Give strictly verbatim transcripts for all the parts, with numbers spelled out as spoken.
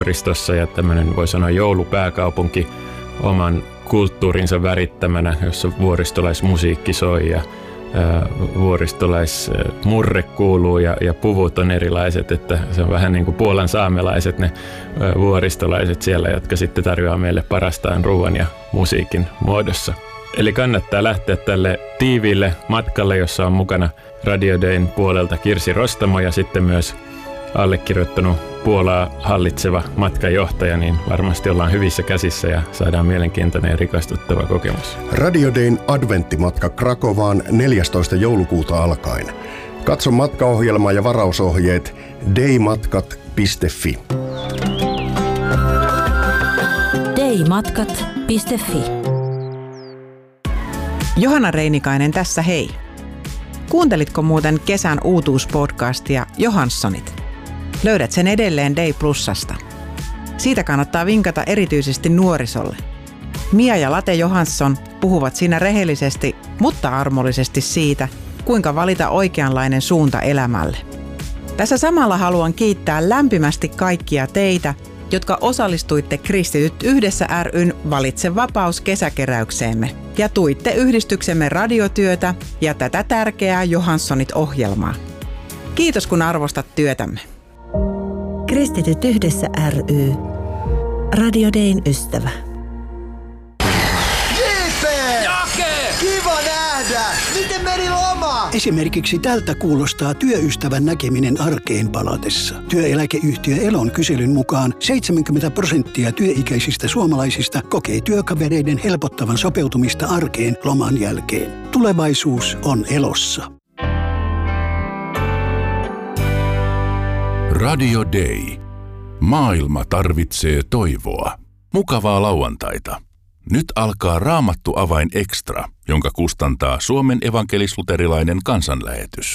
vuoristossa ja tämmöinen voi sanoa joulupääkaupunki oman kulttuurinsa värittämänä, jossa vuoristolaismusiikki soi ja ää, vuoristolaismurre kuuluu ja, ja puvut on erilaiset, että se on vähän niin kuin Puolan saamelaiset ne ää, vuoristolaiset siellä, jotka sitten tarjoaa meille parastaan ruoan ja musiikin muodossa. Eli kannattaa lähteä tälle tiiviille matkalle, jossa on mukana Radio Dayn puolelta Kirsi Rostamo ja sitten myös allekirjoittanut Puolaa hallitseva matkajohtaja, niin varmasti ollaan hyvissä käsissä ja saadaan mielenkiintoinen ja rikastuttava kokemus. Radio Dayn adventtimatka Krakovaan neljästoista joulukuuta alkaen. Katso matkaohjelma ja varausohjeet daymatkat piste fi. daymatkat piste fi. Johanna Reinikainen tässä hei. Kuuntelitko muuten kesän uutuuspodcastia Johanssonit? Löydät sen edelleen Day Plusasta. Siitä kannattaa vinkata erityisesti nuorisolle. Mia ja Late Johansson puhuvat siinä rehellisesti, mutta armollisesti siitä, kuinka valita oikeanlainen suunta elämälle. Tässä samalla haluan kiittää lämpimästi kaikkia teitä, jotka osallistuitte Kristityt yhdessä ry:n Valitse vapaus -kesäkeräykseemme ja tuitte yhdistyksemme radiotyötä ja tätä tärkeää Johanssonit-ohjelmaa. Kiitos kun arvostat työtämme. Kristityt yhdessä ry. Radio Dayn ystävä. J P! Jake! Kiva nähdä! Miten meni loma? Esimerkiksi tältä kuulostaa työystävän näkeminen arkeen palatessa. Työeläkeyhtiö Elon kyselyn mukaan seitsemänkymmentä prosenttia työikäisistä suomalaisista kokee työkavereiden helpottavan sopeutumista arkeen loman jälkeen. Tulevaisuus on Elossa. Radio Day. Maailma tarvitsee toivoa. Mukavaa lauantaita. Nyt alkaa Raamattu avain extra, jonka kustantaa Suomen evankelis-luterilainen kansanlähetys.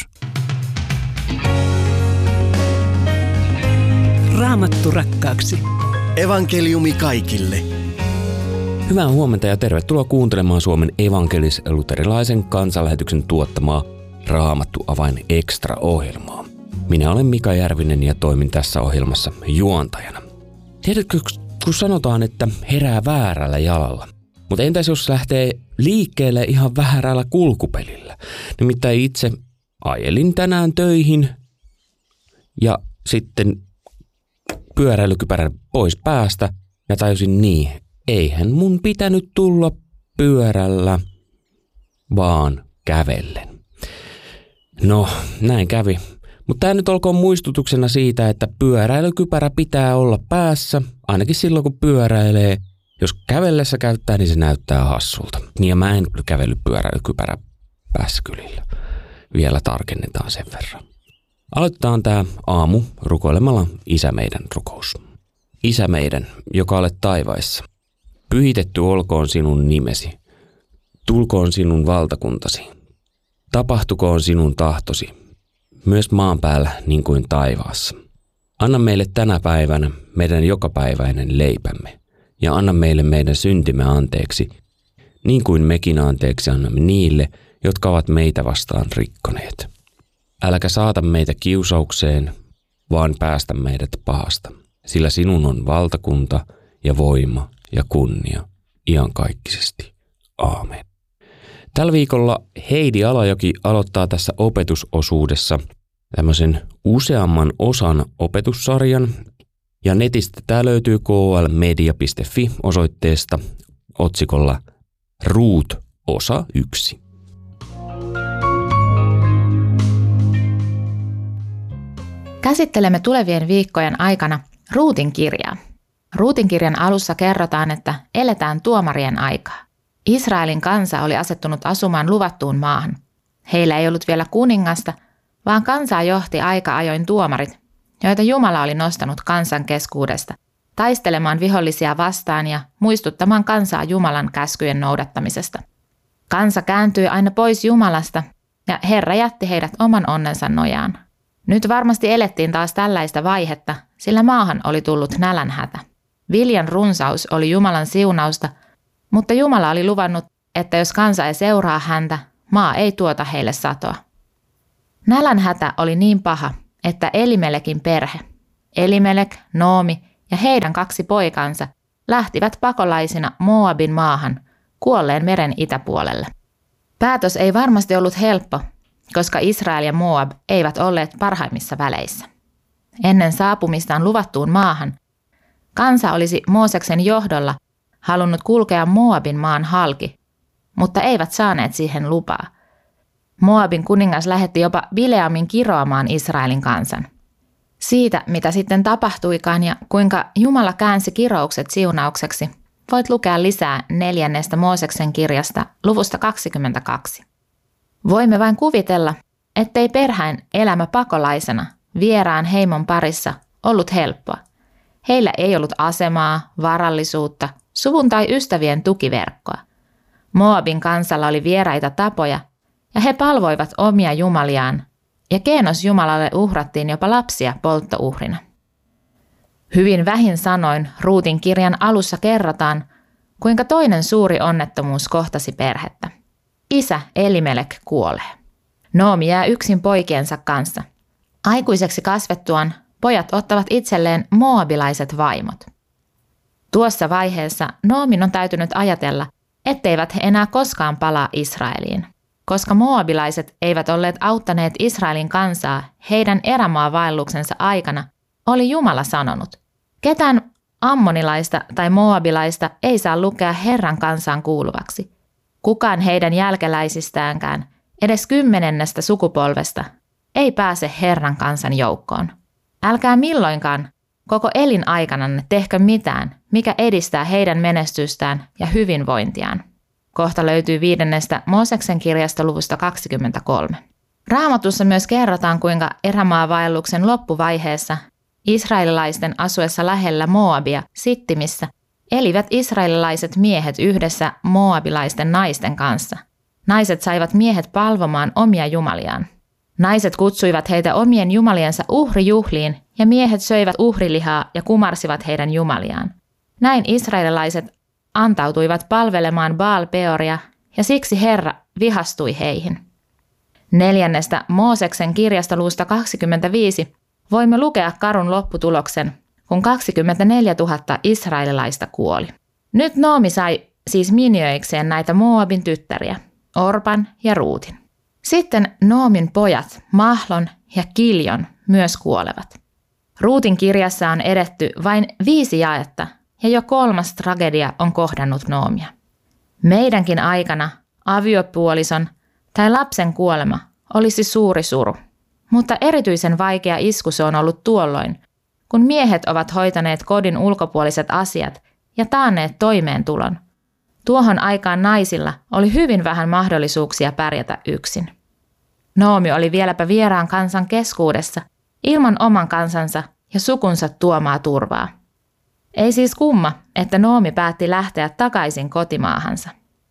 Raamattu rakkaaksi. Evankeliumi kaikille. Hyvää huomenta ja tervetuloa kuuntelemaan Suomen evankelis-luterilaisen kansanlähetyksen tuottamaa Raamattu avain extra-ohjelmaa. Minä olen Mika Järvinen ja toimin tässä ohjelmassa juontajana. Tiedätkö, kun sanotaan, että herää väärällä jalalla? Mutta entäs jos lähtee liikkeelle ihan väärällä kulkupelillä? Nimittäin itse ajelin tänään töihin ja sitten pyöräilykypärän pois päästä ja tajusin niin, eihän mun pitänyt tulla pyörällä, vaan kävellen. No, näin kävi. Mutta tämä nyt olkoon muistutuksena siitä, että pyöräilykypärä pitää olla päässä, ainakin silloin kun pyöräilee. Jos kävellessä käyttää, niin se näyttää hassulta. Niin ja mä en kävely pyöräilykypärä päässä kylillä. Vielä tarkennetaan sen verran. Aloitetaan tämä aamu rukoilemalla Isä meidän rukous. Isä meidän, joka olet taivaissa, pyhitetty olkoon sinun nimesi. Tulkoon sinun valtakuntasi. Tapahtukoon sinun tahtosi. Myös maan päällä niin kuin taivaassa. Anna meille tänä päivänä meidän jokapäiväinen leipämme ja anna meille meidän syntimme anteeksi, niin kuin mekin anteeksi annamme niille, jotka ovat meitä vastaan rikkoneet. Äläkä saata meitä kiusaukseen, vaan päästä meidät pahasta, sillä sinun on valtakunta ja voima ja kunnia iankaikkisesti. Aamen. Tällä viikolla Heidi Alajoki aloittaa tässä opetusosuudessa tämmöisen useamman osan opetussarjan. Ja netistä tämä löytyy k l media piste fi osoitteesta otsikolla Ruut osa yksi. Käsittelemme tulevien viikkojen aikana Ruutin kirjaa. Ruutin kirjan alussa kerrotaan, että eletään tuomarien aikaa. Israelin kansa oli asettunut asumaan luvattuun maahan. Heillä ei ollut vielä kuningasta, vaan kansaa johti aika ajoin tuomarit, joita Jumala oli nostanut kansan keskuudesta, taistelemaan vihollisia vastaan ja muistuttamaan kansaa Jumalan käskyjen noudattamisesta. Kansa kääntyi aina pois Jumalasta ja Herra jätti heidät oman onnensa nojaan. Nyt varmasti elettiin taas tällaista vaihetta, sillä maahan oli tullut nälänhätä. Viljan runsaus oli Jumalan siunausta, mutta Jumala oli luvannut, että jos kansa ei seuraa häntä, maa ei tuota heille satoa. Nälänhätä oli niin paha, että Elimelekin perhe, Elimelek, Noomi ja heidän kaksi poikansa lähtivät pakolaisina Moabin maahan, kuolleen meren itäpuolelle. Päätös ei varmasti ollut helppo, koska Israel ja Moab eivät olleet parhaimmissa väleissä. Ennen saapumistaan luvattuun maahan kansa olisi Mooseksen johdolla halunnut kulkea Moabin maan halki, mutta eivät saaneet siihen lupaa. Moabin kuningas lähetti jopa Bileamin kiroamaan Israelin kansan. Siitä, mitä sitten tapahtuikaan ja kuinka Jumala käänsi kiroukset siunaukseksi, voit lukea lisää neljännestä Mooseksen kirjasta luvusta kaksikymmentäkaksi. Voimme vain kuvitella, ettei perheen elämä pakolaisena vieraan heimon parissa ollut helppoa. Heillä ei ollut asemaa, varallisuutta, suvun tai ystävien tukiverkkoa. Moabin kansalla oli vieraita tapoja ja he palvoivat omia jumaliaan ja Keenos-jumalalle uhrattiin jopa lapsia polttouhrina. Hyvin vähin sanoin Ruutin kirjan alussa kerrotaan, kuinka toinen suuri onnettomuus kohtasi perhettä. Isä Elimelek kuolee. Noomi jää yksin poikiensa kanssa. Aikuiseksi kasvettuaan pojat ottavat itselleen moabilaiset vaimot. Tuossa vaiheessa Noomin on täytynyt ajatella, etteivät he enää koskaan palaa Israeliin, koska moabilaiset eivät olleet auttaneet Israelin kansaa heidän erämaavaelluksensa aikana, oli Jumala sanonut. Ketään ammonilaista tai moabilaista ei saa lukea Herran kansaan kuuluvaksi. Kukaan heidän jälkeläisistäänkään, edes kymmenennestä sukupolvesta, ei pääse Herran kansan joukkoon. Älkää milloinkaan koko elinaikananne tehkö mitään, mikä edistää heidän menestystään ja hyvinvointiaan. Kohta löytyy viidennestä Mooseksen kirjasta luvusta kaksikymmentäkolme. Raamatussa myös kerrotaan, kuinka erämaavaelluksen loppuvaiheessa israelilaisten asuessa lähellä Moabia Sittimissä elivät israelilaiset miehet yhdessä moabilaisten naisten kanssa. Naiset saivat miehet palvomaan omia jumaliaan. Naiset kutsuivat heitä omien jumaliensa uhrijuhliin ja miehet söivät uhrilihaa ja kumarsivat heidän jumaliaan. Näin israelilaiset antautuivat palvelemaan Baal-peoria ja siksi Herra vihastui heihin. Neljännestä Mooseksen kirjasta luvusta kaksikymmentäviisi voimme lukea karun lopputuloksen, kun kaksikymmentäneljätuhatta israelilaista kuoli. Nyt Noomi sai siis minioikseen näitä Moabin tyttäriä, Orpan ja Ruutin. Sitten Noomin pojat, Mahlon ja Kiljon, myös kuolevat. Ruutin kirjassa on edetty vain viisi jaetta ja jo kolmas tragedia on kohdannut Noomia. Meidänkin aikana aviopuolison tai lapsen kuolema olisi suuri suru, mutta erityisen vaikea isku se on ollut tuolloin, kun miehet ovat hoitaneet kodin ulkopuoliset asiat ja taanneet toimeentulon. Tuohon aikaan naisilla oli hyvin vähän mahdollisuuksia pärjätä yksin. Noomi oli vieläpä vieraan kansan keskuudessa, ilman oman kansansa ja sukunsa tuomaa turvaa. Ei siis kumma, että Noomi päätti lähteä takaisin kotimaahansa.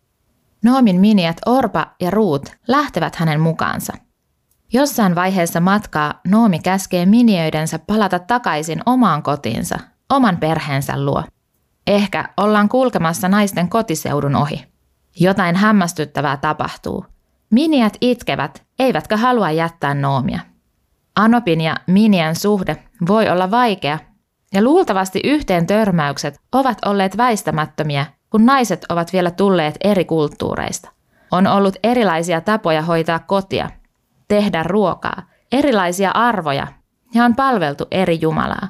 Noomin miniät Orpa ja Ruut lähtevät hänen mukaansa. Jossain vaiheessa matkaa Noomi käskee miniöidensä palata takaisin omaan kotiinsa, oman perheensä luo. Ehkä ollaan kulkemassa naisten kotiseudun ohi. Jotain hämmästyttävää tapahtuu. Miniät itkevät, eivätkä halua jättää Noomia. Anopin ja Minien suhde voi olla vaikea, ja luultavasti yhteen törmäykset ovat olleet väistämättömiä, kun naiset ovat vielä tulleet eri kulttuureista. On ollut erilaisia tapoja hoitaa kotia, tehdä ruokaa, erilaisia arvoja ja on palveltu eri jumalaa.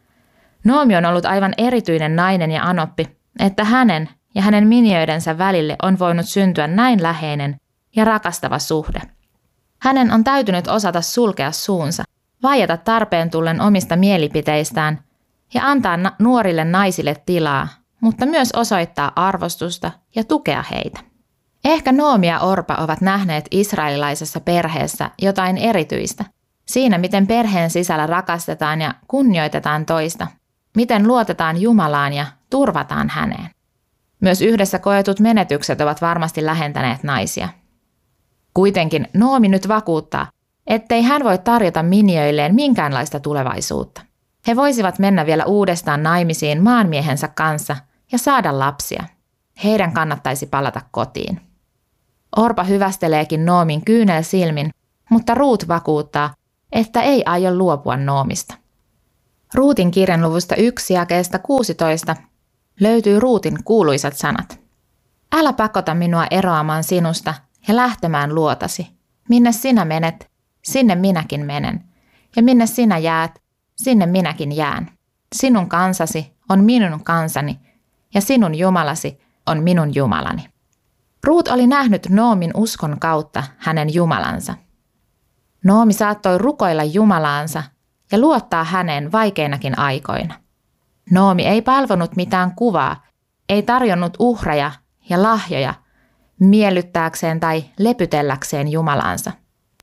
Noomi on ollut aivan erityinen nainen ja Anoppi, että hänen ja hänen miniöidensä välille on voinut syntyä näin läheinen ja rakastava suhde. Hänen on täytynyt osata sulkea suunsa, vaieta tarpeen tullen omista mielipiteistään ja antaa na- nuorille naisille tilaa, mutta myös osoittaa arvostusta ja tukea heitä. Ehkä Noomi ja Orpa ovat nähneet israelilaisessa perheessä jotain erityistä, siinä miten perheen sisällä rakastetaan ja kunnioitetaan toista, miten luotetaan Jumalaan ja turvataan häneen. Myös yhdessä koetut menetykset ovat varmasti lähentäneet naisia. Kuitenkin Noomi nyt vakuuttaa, ettei hän voi tarjota miniöilleen minkäänlaista tulevaisuutta. He voisivat mennä vielä uudestaan naimisiin maanmiehensä kanssa ja saada lapsia. Heidän kannattaisi palata kotiin. Orpa hyvästeleekin Noomin kyynel silmin, mutta Ruut vakuuttaa, että ei aio luopua Noomista. Ruutin kirjan luvusta yksi jakeesta kuusitoista löytyy Ruutin kuuluisat sanat. Älä pakota minua eroamaan sinusta ja lähtemään luotasi. Minne sinä menet, sinne minäkin menen. Ja minne sinä jäät, sinne minäkin jään. Sinun kansasi on minun kansani ja sinun jumalasi on minun jumalani. Ruut oli nähnyt Noomin uskon kautta hänen jumalansa. Noomi saattoi rukoilla jumalaansa ja luottaa häneen vaikeinakin aikoina. Noomi ei palvonut mitään kuvaa, ei tarjonnut uhreja ja lahjoja miellyttääkseen tai lepytelläkseen jumalaansa.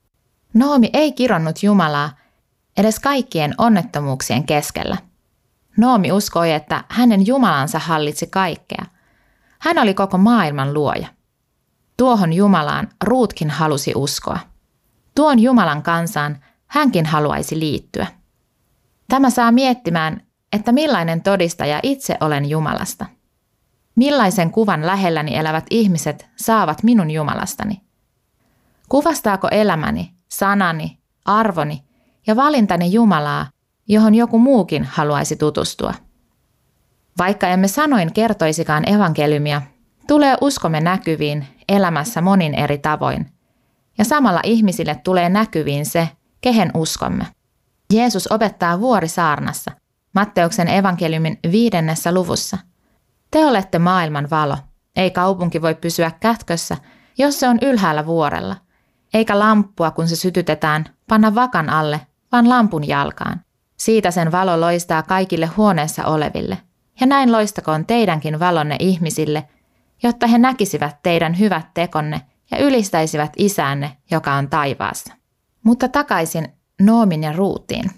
Noomi ei kironnut Jumalaa edes kaikkien onnettomuuksien keskellä. Noomi uskoi, että hänen Jumalansa hallitsi kaikkea. Hän oli koko maailman luoja. Tuohon Jumalaan Ruutkin halusi uskoa. Tuon Jumalan kansaan hänkin haluaisi liittyä. Tämä saa miettimään, että millainen todistaja itse olen Jumalasta. Millaisen kuvan lähelläni elävät ihmiset saavat minun Jumalastani? Kuvastaako elämäni, sanani, arvoni ja valintani Jumalaa, johon joku muukin haluaisi tutustua? Vaikka emme sanoin kertoisikaan evankeliumia, tulee uskomme näkyviin elämässä monin eri tavoin, ja samalla ihmisille tulee näkyviin se, kehen uskomme. Jeesus opettaa vuorisaarnassa, Matteuksen evankeliumin viidennessä luvussa. Te olette maailman valo, ei kaupunki voi pysyä kätkössä, jos se on ylhäällä vuorella, eikä lamppua, kun se sytytetään, panna vakan alle, vaan lampun jalkaan. Siitä sen valo loistaa kaikille huoneessa oleville, ja näin loistakoon teidänkin valonne ihmisille, jotta he näkisivät teidän hyvät tekonne ja ylistäisivät Isäänne, joka on taivaassa. Mutta takaisin Noomin ja Ruutiin.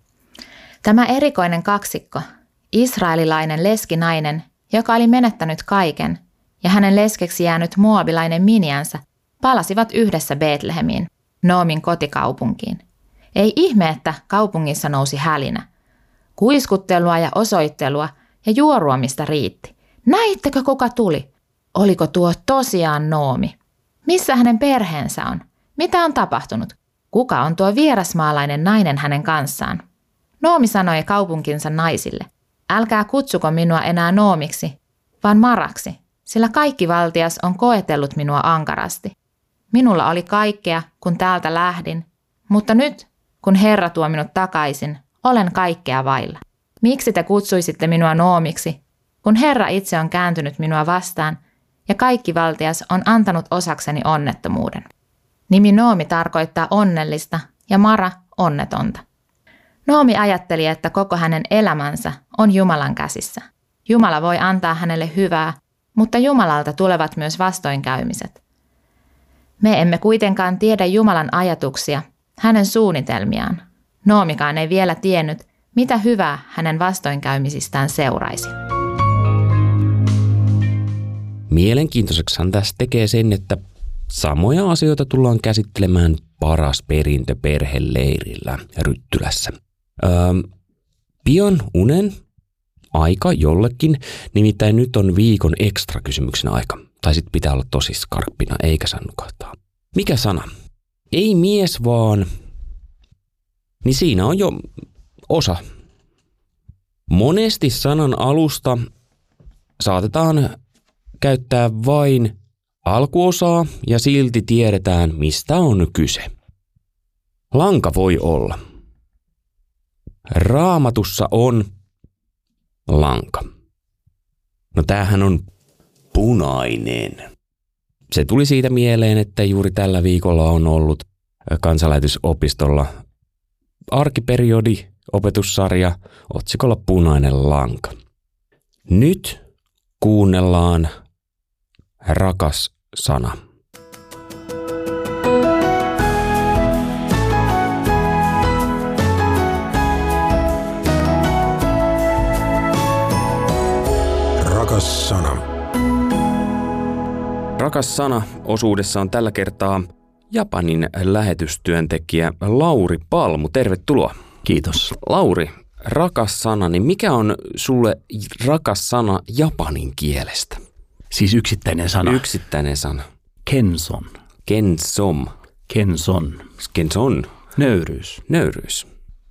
Tämä erikoinen kaksikko, israelilainen leskinainen, joka oli menettänyt kaiken, ja hänen leskeksi jäänyt moabilainen miniänsä, palasivat yhdessä Betlehemiin, Noomin kotikaupunkiin. Ei ihme, että kaupungissa nousi hälinä. Kuiskuttelua ja osoittelua ja juoruamista riitti. Näittekö, kuka tuli? Oliko tuo tosiaan Noomi? Missä hänen perheensä on? Mitä on tapahtunut? Kuka on tuo vierasmaalainen nainen hänen kanssaan? Noomi sanoi kaupunkinsa naisille, älkää kutsuko minua enää Noomiksi, vaan Maraksi, sillä kaikki valtias on koetellut minua ankarasti. Minulla oli kaikkea, kun täältä lähdin, mutta nyt, kun Herra tuo minut takaisin, olen kaikkea vailla. Miksi te kutsuisitte minua Noomiksi, kun Herra itse on kääntynyt minua vastaan ja kaikki valtias on antanut osakseni onnettomuuden? Nimi Noomi tarkoittaa onnellista ja Mara onnetonta. Noomi ajatteli, että koko hänen elämänsä on Jumalan käsissä. Jumala voi antaa hänelle hyvää, mutta Jumalalta tulevat myös vastoinkäymiset. Me emme kuitenkaan tiedä Jumalan ajatuksia, hänen suunnitelmiaan. Noomikaan ei vielä tiennyt, mitä hyvää hänen vastoinkäymisistään seuraisi. Mielenkiintoiseksihan tässä tekee sen, että samoja asioita tullaan käsittelemään Paras perintö perheleirillä Ryttylässä. Öö, pian unen aika jollekin, nimittäin nyt on viikon ekstra kysymyksen aika. Tai sit pitää olla tosi skarppina, eikä saa nukahtaa. Mikä sana? Ei mies vaan, niin siinä on jo osa. Monesti sanan alusta saatetaan käyttää vain alkuosaa ja silti tiedetään, mistä on kyse. Lanka voi olla. Raamatussa on lanka. No tämähän on punainen. Se tuli siitä mieleen, että juuri tällä viikolla on ollut Kansanlähetysopistolla arkiperiodi, opetussarja otsikolla Punainen lanka. Nyt kuunnellaan rakas sana. Rakas sana. Rakas sana osuudessa on tällä kertaa Japanin lähetystyöntekijä Lauri Palmu. Tervetuloa. Kiitos. Lauri, rakas sana, niin mikä on sulle rakas sana japanin kielestä? Siis yksittäinen sana. Yksittäinen sana. Kenson. Kensom. Kenson. Kenson. Nöyryys. Nöyryys.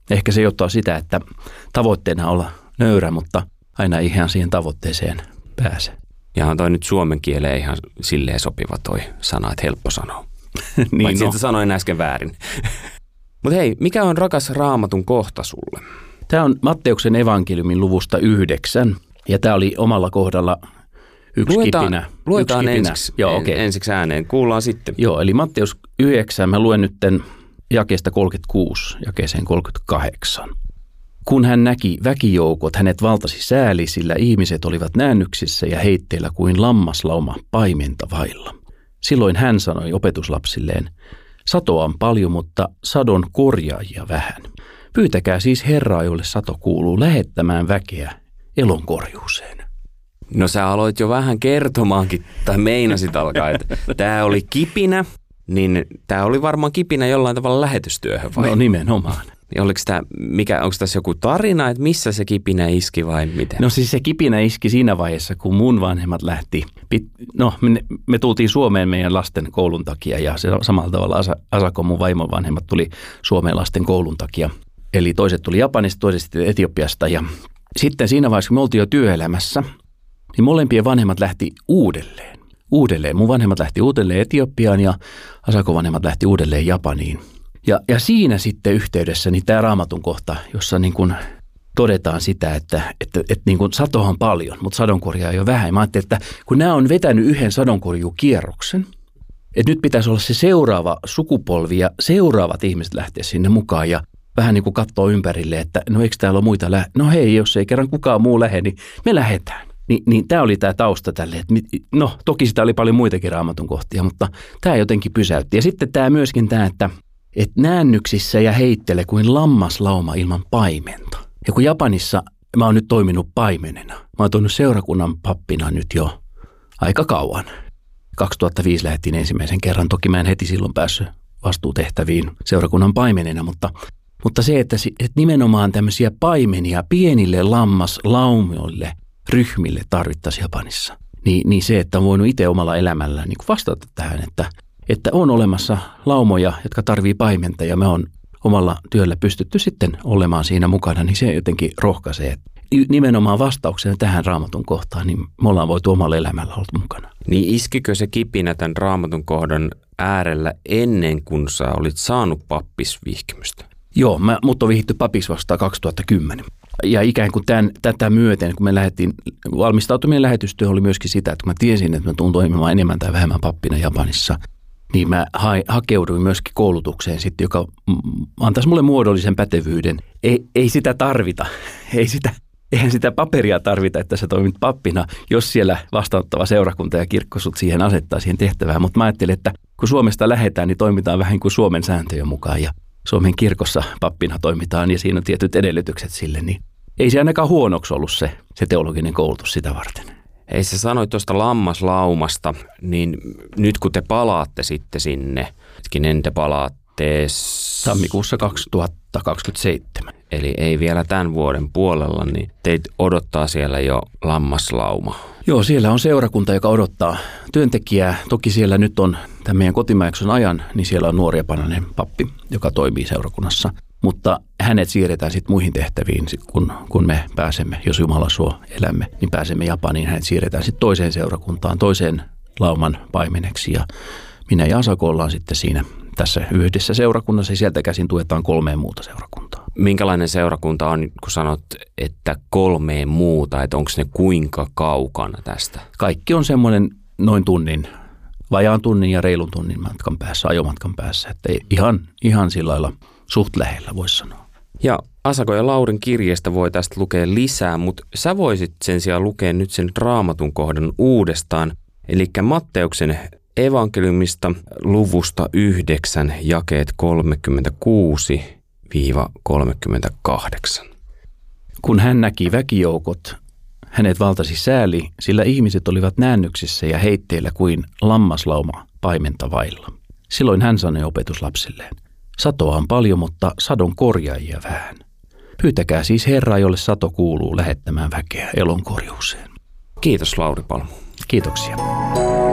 Ehkä se johtaa sitä, että tavoitteena olla nöyrä, mutta aina ei ihan siihen tavoitteeseen pääse. Ja on toi nyt suomen kieleen ihan silleen sopiva toi sana, että helppo sanoa. niin, Paitsi no. että sanoin äsken väärin. Mutta hei, mikä on rakas Raamatun kohta sulle? Tämä on Matteuksen evankeliumin luvusta yhdeksän, ja tämä oli omalla kohdalla yksi luetaan, kipinä. Luetaan yksi kipinä. ensiksi, Joo, en, okay. ensiksi ääneen. Kuullaan sitten. Joo, eli Matteus yhdeksän, mä luen nyt jakeesta kolmekymmentäkuusi jakeeseen kolmekymmentäkahdeksan. Kun hän näki väkijoukot, hänet valtasi sääli, sillä ihmiset olivat näännyksissä ja heitteillä kuin lammaslauma paimenta vailla. Silloin hän sanoi opetuslapsilleen, satoa on paljon, mutta sadon korjaajia vähän. Pyytäkää siis Herraa, jolle sato kuuluu, lähettämään väkeä elonkorjuuseen. No sä aloit jo vähän kertomaankin, tai meinasit alkaa, että tämä oli kipinä, niin tämä oli varmaan kipinä jollain tavalla lähetystyöhön vai? No nimenomaan. Oliko tämä, mikä, onko tässä joku tarina, että missä se kipinä iski vai miten? No siis se kipinä iski siinä vaiheessa, kun mun vanhemmat lähti. No me, me tultiin Suomeen meidän lasten koulun takia ja se samalla tavalla Asa, Asako, mun vaimon vanhemmat, tuli Suomeen lasten koulun takia. Eli toiset tuli Japanista, toiset sitten Etiopiasta ja sitten siinä vaiheessa, kun me oltiin jo työelämässä, niin molempien vanhemmat lähti uudelleen. Uudelleen. Mun vanhemmat lähti uudelleen Etiopiaan ja Asako vanhemmat lähti uudelleen Japaniin. Ja, ja siinä sitten yhteydessä niin tämä Raamatun kohta, jossa niin kuin todetaan sitä, että, että, että niin kuin satoa on paljon, mutta sadonkorjaa ei ole vähän. Mä ajattelin, että kun nämä on vetänyt yhden sadonkorjukierroksen, että nyt pitäisi olla se seuraava sukupolvi ja seuraavat ihmiset lähteä sinne mukaan ja vähän niin kuin katsoo ympärille, että no eikö täällä ole muita lähe? No hei, jos ei kerran kukaan muu lähde, niin me lähdetään. Ni, niin tämä oli tämä tausta tälle, että no toki sitä oli paljon muitakin Raamatun kohtia, mutta tämä jotenkin pysäytti. Ja sitten tämä myöskin tämä, että että näännyksissä ja heittele kuin lammaslauma ilman paimenta. Ja kun Japanissa mä oon nyt toiminut paimenena, mä oon toiminut seurakunnan pappina nyt jo aika kauan. kaksituhattaviisi lähdettiin ensimmäisen kerran, toki mä en heti silloin päässyt vastuutehtäviin seurakunnan paimenena, mutta, mutta se, että, että nimenomaan tämmöisiä paimenia pienille lammaslaumioille, ryhmille tarvittaisiin Japanissa. Niin, niin se, että on voinut itse omalla elämällään niin vastata tähän, että että on olemassa laumoja, jotka tarvii paimenta ja me on omalla työllä pystytty sitten olemaan siinä mukana, niin se jotenkin rohkaisee. Nimenomaan vastauksena tähän Raamatun kohtaan, niin me ollaan voitu omalla elämällä olla mukana. Niin iskikö se kipinä tämän Raamatun kohdan äärellä ennen kuin sä olit saanut pappisvihkimystä? Joo, mä, mut on vihitty papiksi vasta kaksituhattakymmenen. Ja ikään kuin tämän, tätä myöten, kun me lähdettiin, valmistautuminen lähetystyö oli myöskin sitä, että kun mä tiesin, että mä tuun toimimaan enemmän tai vähemmän pappina Japanissa, niin mä ha- hakeuduin myöskin koulutukseen sitten, joka antaisi mulle muodollisen pätevyyden. Ei, ei sitä tarvita, ei sitä, eihän sitä paperia tarvita, että sä toimit pappina, jos siellä vastaanottava seurakunta ja kirkko sut siihen asettaa siihen tehtävään. Mutta mä ajattelin, että kun Suomesta lähdetään, niin toimitaan vähän kuin Suomen sääntöjen mukaan ja Suomen kirkossa pappina toimitaan ja siinä on tietyt edellytykset sille, niin ei se ainakaan huonoksi ollut se, se teologinen koulutus sitä varten. Ei sä sanoit tuosta lammaslaumasta, niin nyt kun te palaatte sitten sinne, kenen te palaatte? Tammikuussa kaksituhattakaksikymmentäseitsemän. Eli ei vielä tämän vuoden puolella, niin teitä odottaa siellä jo lammaslauma. Joo, siellä on seurakunta, joka odottaa työntekijää. Toki siellä nyt on tämän meidän kotimajakson ajan, niin siellä on nuori japanilainen pappi, joka toimii seurakunnassa. Mutta hänet siirretään sitten muihin tehtäviin, kun, kun me pääsemme, jos Jumala suo elämme, niin pääsemme Japaniin. Hänet siirretään sitten toiseen seurakuntaan, toiseen lauman paimeneksi. Ja minä ja Asako ollaan sitten siinä tässä yhdessä seurakunnassa ja sieltä käsin tuetaan kolmeen muuta seurakuntaa. Minkälainen seurakunta on, kun sanot, että kolmeen muuta, että onko ne kuinka kaukana tästä? Kaikki on semmoinen noin tunnin, vajaan tunnin ja reilun tunnin matkan päässä, ajomatkan päässä. Että ihan, ihan sillä lailla suht lähellä voisi sanoa. Ja Asako ja Laurin kirjeestä voi tästä lukea lisää, mutta sä voisit sen sijaan lukea nyt sen Raamatun kohdan uudestaan. Eli Matteuksen evankeliumista luvusta yhdeksän jakeet kolmekymmentäkuusi kolmekymmentäkahdeksan. Kun hän näki väkijoukot, hänet valtasi sääli, sillä ihmiset olivat näännyksissä ja heitteillä kuin lammaslauma paimenta vailla. Silloin hän sanoi opetuslapsilleen, satoa on paljon, mutta sadon korjaajia vähän. Pyytäkää siis Herraa, jolle sato kuuluu, lähettämään väkeä elonkorjuuseen. Kiitos Lauri Palmu. Kiitoksia.